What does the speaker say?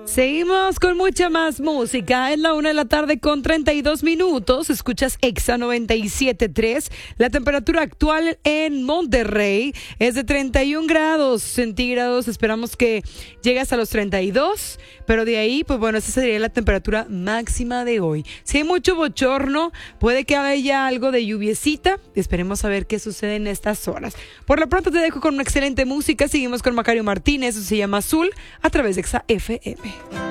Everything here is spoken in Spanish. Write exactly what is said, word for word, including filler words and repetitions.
Seguimos con mucha más música. Es la una de la tarde con treinta y dos minutos. Escuchas Exa noventa y siete punto tres. La temperatura actual en Monterrey es de treinta y un grados centígrados. Esperamos que llegue hasta los treinta y dos. Pero de ahí, pues bueno, esa sería la temperatura máxima de hoy. Si hay mucho bochorno, puede que haya algo de lluviecita. Esperemos a ver qué sucede en estas horas. Por lo pronto te dejo con una excelente música. Seguimos con Macario Martínez. Eso se llama Azul a través de Exa F M.